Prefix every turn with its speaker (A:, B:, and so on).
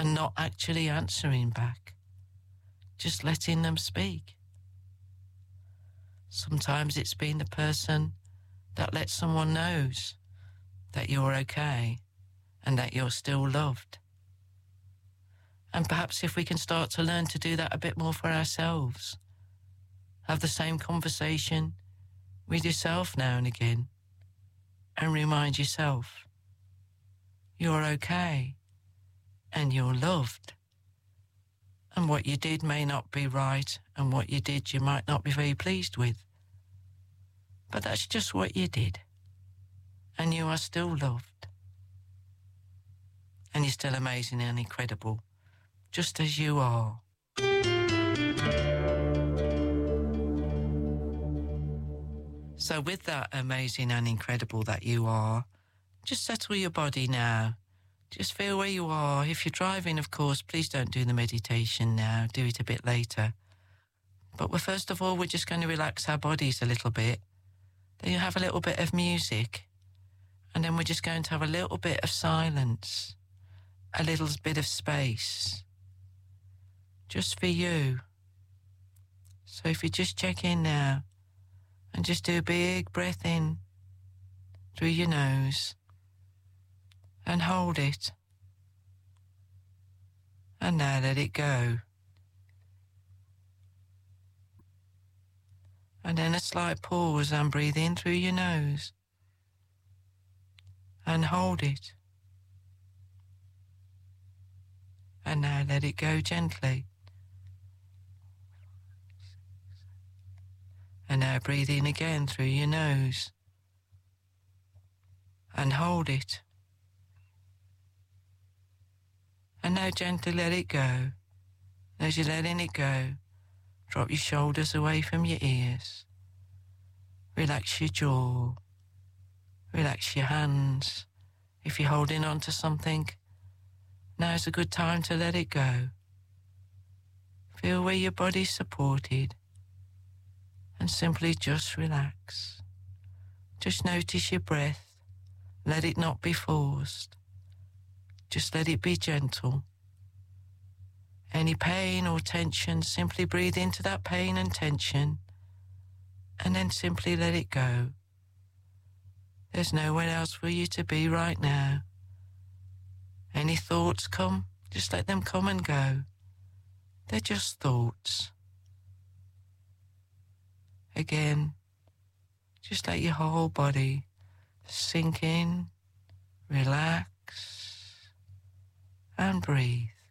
A: and not actually answering back, just letting them speak. Sometimes it's being the person that lets someone knows that you're okay and that you're still loved. And perhaps if we can start to learn to do that a bit more for ourselves, have the same conversation with yourself now and again, and remind yourself you're okay and you're loved. And what you did may not be right, and what you did you might not be very pleased with. But that's just what you did. And you are still loved. And you're still amazing and incredible, just as you are. So with that amazing and incredible that you are, just settle your body now. Just feel where you are. If you're driving, of course, please don't do the meditation now. Do it a bit later. But first of all, we're just going to relax our bodies a little bit. Then you have a little bit of music. And then we're just going to have a little bit of silence. A little bit of space. Just for you. So if you just check in now and just do a big breath in through your nose and hold it. And now let it go. And then a slight pause and breathe in through your nose and hold it. And now let it go gently. And now breathe in again through your nose and hold it. And now gently let it go. As you're letting it go, drop your shoulders away from your ears. Relax your jaw. Relax your hands. If you're holding on to something, now's a good time to let it go. Feel where your body's supported. And simply just relax. Just notice your breath. Let it not be forced. Just let it be gentle. Any pain or tension, simply breathe into that pain and tension, and then simply let it go. There's nowhere else for you to be right now. Any thoughts come, just let them come and go. They're just thoughts. Again, just let your whole body sink in, relax, and breathe.